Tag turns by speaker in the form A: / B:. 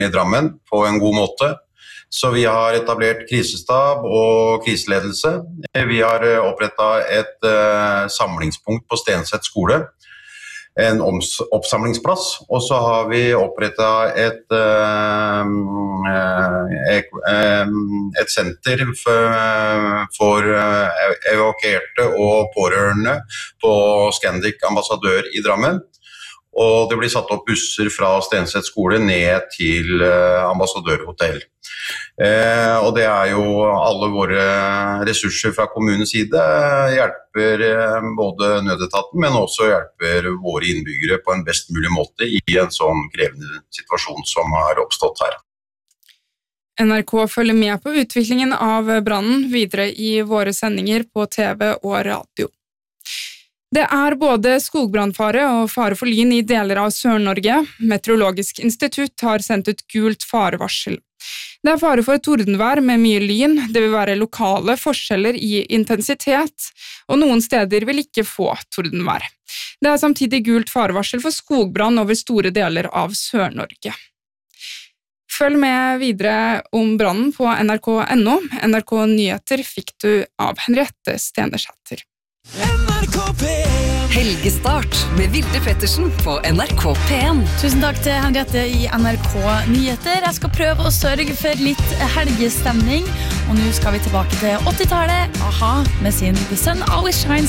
A: i Drammen på en god måte. Så vi har etablert krisestab og kriseledelse. Vi har opprettet et samlingspunkt på Stenset skole, en oppsamlingsplass, og så har vi opprettet et senter for evakuerte og pårørende på Scandic Ambassadør i Drammen. Og det blir satt opp busser fra Stenset skole ned til Ambassadørhotell. Og det jo alle våre ressurser fra kommunens side hjelper både nødetaten, men også hjelper våre innbyggere på en best mulig måte i en sånn krevende situasjon som har oppstått her.
B: NRK følger med på utviklingen av brannen videre i våre sendinger på TV og radio. Det både skogbrannfare og fare for lyn i deler av Sør-Norge. Meteorologisk institutt har sendt ut gult farevarsel. Det fare for tordenvær med mye lyn, det vil være lokale forskjeller i intensitet, og noen steder vil ikke få tordenvær. Det samtidig gult farevarsel for skogbrann over store deler av Sør-Norge. Følg med videre om brannen på nrk.no. NRK Nyheter fikk du av Henriette Stenersæter.
C: Helgestart med Vilde Pettersen på NRK P1.
D: Tusen takk til Henriette i NRK Nyheter. Jeg skal prøve å sørge for litt helgestemning. Og nå skal vi tilbake til 80-tallet. Aha, med sin The Sun Always Shines